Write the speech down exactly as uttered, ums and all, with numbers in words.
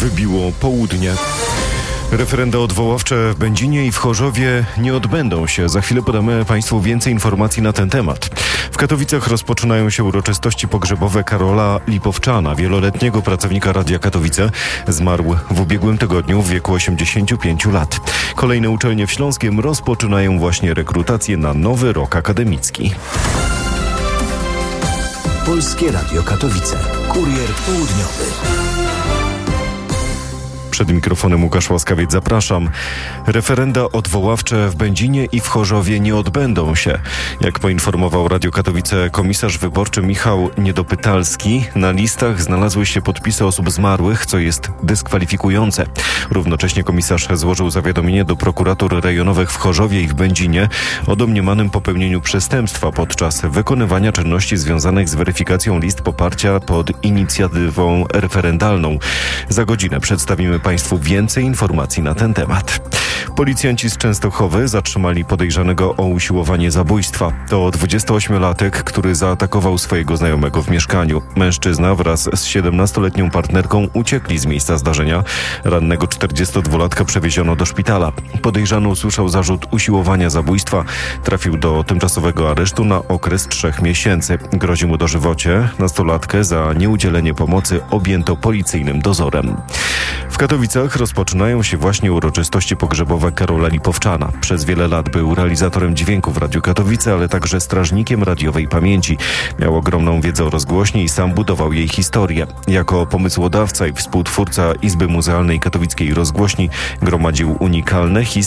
Wybiło południe. Referenda odwoławcze w Będzinie i w Chorzowie nie odbędą się. Za chwilę podamy Państwu więcej informacji na ten temat. W Katowicach rozpoczynają się uroczystości pogrzebowe Karola Lipowczana, wieloletniego pracownika Radia Katowice. Zmarł w ubiegłym tygodniu w wieku osiemdziesięciu pięciu lat. Kolejne uczelnie w Śląskiem rozpoczynają właśnie rekrutację na nowy rok akademicki. Polskie Radio Katowice. Kurier południowy. Przed mikrofonem Łukasz Łaskawiec, zapraszam. Referenda odwoławcze w Będzinie i w Chorzowie nie odbędą się. Jak poinformował Radio Katowice komisarz wyborczy Michał Niedopytalski, na listach znalazły się podpisy osób zmarłych, co jest dyskwalifikujące. Równocześnie komisarz złożył zawiadomienie do prokuratur rejonowych w Chorzowie i w Będzinie o domniemanym popełnieniu przestępstwa podczas wykonywania czynności związanych z weryfikacją list poparcia pod inicjatywą referendalną. Za godzinę przedstawimy Państwu więcej informacji na ten temat. Policjanci z Częstochowy zatrzymali podejrzanego o usiłowanie zabójstwa. To dwudziestoośmiolatek, który zaatakował swojego znajomego w mieszkaniu. Mężczyzna wraz z siedemnastoletnią partnerką uciekli z miejsca zdarzenia. Rannego czterdziestodwulatka przewieziono do szpitala. Podejrzany usłyszał zarzut usiłowania zabójstwa. Trafił do tymczasowego aresztu na okres trzech miesięcy. Grozi mu dożywocie. Nastolatkę za nieudzielenie pomocy objęto policyjnym dozorem. W Katowicach rozpoczynają się właśnie uroczystości pogrzebowe Karola Lipowczana. Przez wiele lat był realizatorem dźwięku w Radiu Katowice, ale także strażnikiem radiowej pamięci. Miał ogromną wiedzę o rozgłośni i sam budował jej historię. Jako pomysłodawca i współtwórca Izby Muzealnej Katowickiej Rozgłośni gromadził unikalne historie